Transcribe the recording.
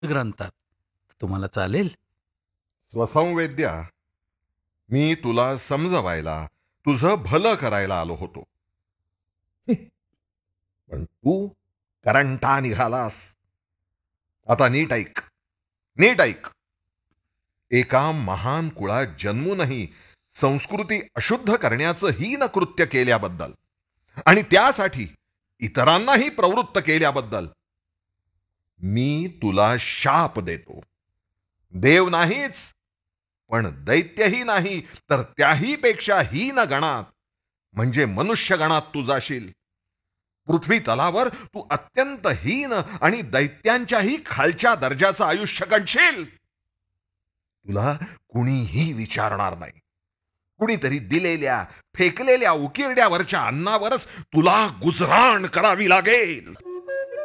ग्रंथात. तुम्हाला चालेल? स्वसंवेद्या, मी तुला समजवायला, तुझं भलं करायला आलो होतो. पण तू करंटा निघालास. आता नीट ऐक, नीट ऐक. एका महान कुळात जन्मूनही संस्कृती अशुद्ध करण्याचं हीन कृत्य केल्याबद्दल आणि त्यासाठी इतरांनाही प्रवृत्त केल्याबद्दल मी तुला शाप देतो. देव नाहीच, पण दैत्यही नाही, तर त्याही पेक्षा हीन गणात म्हणजे मनुष्य गणात तू जाशील. पृथ्वी तलावर तू अत्यंत हीन आणि दैत्यांच्याही खालच्या दर्जाचं आयुष्य काढशील. तुला कुणीही विचारणार नाही. कुणीतरी दिलेल्या फेकलेल्या उकिरड्यावरच्या अन्नावरच तुला गुजराण करावी लागेल.